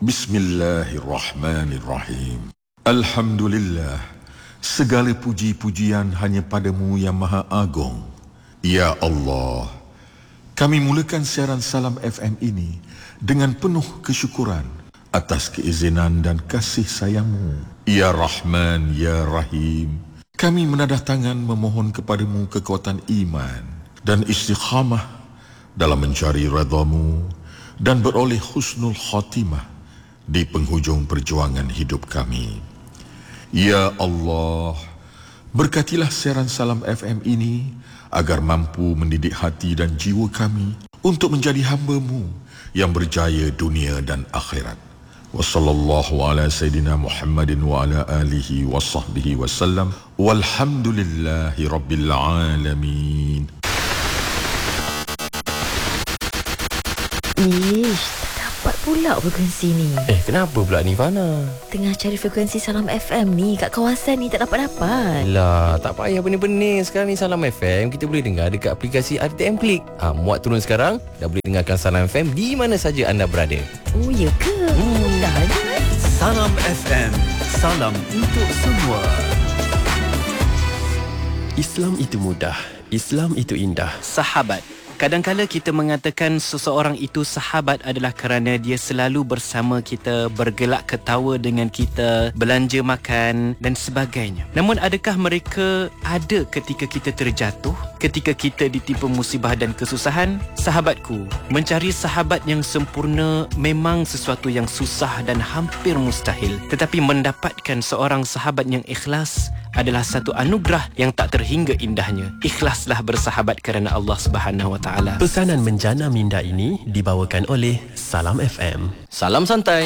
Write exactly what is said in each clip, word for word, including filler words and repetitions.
Bismillahirrahmanirrahim. Alhamdulillah, segala puji-pujian hanya padamu yang maha agung. Ya Allah, kami mulakan siaran Salam F M ini dengan penuh kesyukuran atas keizinan dan kasih sayangmu. Ya Rahman, Ya Rahim, kami menadah tangan memohon kepadamu kekuatan iman dan istiqamah dalam mencari redha-Mu dan beroleh husnul khatimah di penghujung perjuangan hidup kami. Ya Allah, berkatilah siaran Salam F M ini agar mampu mendidik hati dan jiwa kami untuk menjadi hamba-Mu yang berjaya dunia dan akhirat. Wa sallallahu ala sayyidina Muhammadin wa ala alihi wa sahbihi wa sallam. Walhamdulillahi rabbil alamin. Ish, dapat pula frekuensi ni. Eh, kenapa pula ni, Fana? Tengah cari frekuensi Salam F M ni kat kawasan ni tak dapat-dapat. Lah, tak payah benih-benih. Sekarang ni Salam F M kita boleh dengar dekat aplikasi R T M Klik. Ha, muat turun sekarang, dah boleh dengarkan Salam F M di mana saja anda berada. Oh, ya ke? Hmm. Dah je. Salam F M, salam untuk semua. Islam itu mudah, Islam itu indah. Sahabat. Kadang-kala kita mengatakan seseorang itu sahabat adalah kerana dia selalu bersama kita, bergelak ketawa dengan kita, belanja makan dan sebagainya. Namun adakah mereka ada ketika kita terjatuh, ketika kita ditimpa musibah dan kesusahan? Sahabatku, mencari sahabat yang sempurna memang sesuatu yang susah dan hampir mustahil. Tetapi mendapatkan seorang sahabat yang ikhlas adalah satu anugerah yang tak terhingga indahnya. Ikhlaslah bersahabat kerana Allah Subhanahu Wa Taala. Pesanan menjana minda ini dibawakan oleh Salam F M. Salam santai.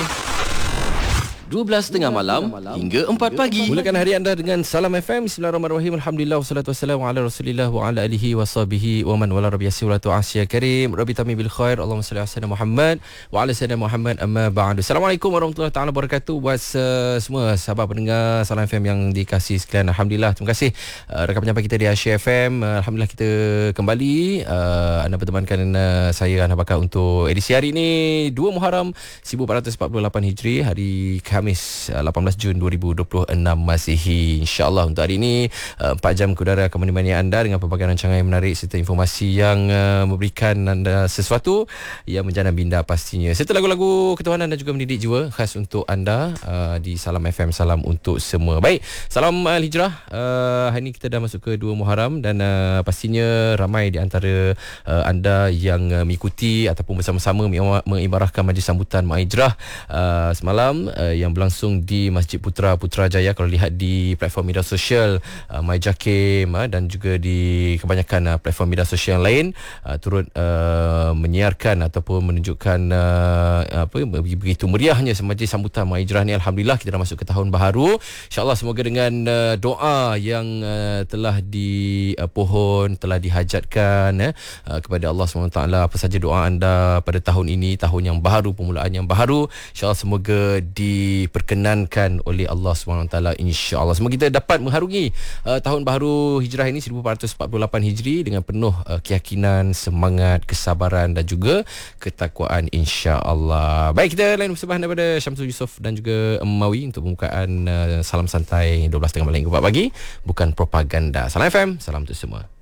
dua belas tengah malam hingga empat pagi. Mulakan hari anda dengan Salam F M. Bismillahirrahmanirrahim. Alhamdulillah wassalatu wassalamu ala Rasulillah wa ala alihi wa sahbihi wa man wala rabbi yassiratu asya karim. Rabbi tami bil khair. Allahumma salli ala sayyidina Muhammad wa ala sayyidina Muhammad amma ba'du. Assalamualaikum warahmatullahi taala wabarakatuh. Buat uh, semua sahabat pendengar Salam F M yang dikasihi sekalian, alhamdulillah, terima kasih uh, rakan penyampai kita di Asia F M. Uh, alhamdulillah kita kembali uh, anda bertemankan uh, saya Ana Bakar untuk edisi hari ini dua Muharram seribu empat ratus empat puluh lapan Hijri, hari Khamis lapan belas Jun dua ribu dua puluh enam Masihi. InsyaAllah untuk hari ini empat jam ke udara akan menemani anda dengan pelbagai rancangan yang menarik serta informasi yang uh, memberikan anda sesuatu yang menjana minda pastinya, serta lagu-lagu ketuhanan dan juga mendidik jiwa khas untuk anda uh, di Salam F M. Salam untuk semua. Baik, salam Al-Hijrah. uh, Hari ini kita dah masuk ke dua Muharram dan uh, pastinya ramai di antara uh, anda yang uh, mengikuti ataupun bersama-sama mengibarahkan majlis sambutan Al-Hijrah uh, semalam uh, yang berlangsung di Masjid Putra Putrajaya. Kalau lihat di platform media sosial uh, MyJakim uh, dan juga di kebanyakan uh, platform media sosial yang lain uh, turut uh, menyiarkan ataupun menunjukkan uh, apa begitu meriahnya majlis sambutan Mahijrah ni. Alhamdulillah kita dah masuk ke tahun baharu. InsyaAllah semoga dengan uh, doa yang uh, telah dipohon, uh, telah dihajatkan uh, uh, kepada Allah subhanahu wa taala, apa saja doa anda pada tahun ini, tahun yang baharu, permulaan yang baharu, InsyaAllah semoga diperkenankan oleh Allah subhanahu wa taala, insya-Allah. Semoga kita dapat mengharungi uh, tahun baharu Hijrah ini seribu empat ratus empat puluh lapan Hijri dengan penuh uh, keyakinan, semangat, kesabaran dan juga ketakwaan, insya-Allah. Baik, kita lain persembahan daripada Syamsul Yusof dan juga Mawi untuk pembukaan uh, Salam Santai dua belas tiga puluh malam hingga empat pagi. Bukan propaganda. Salam F M, salam untuk semua.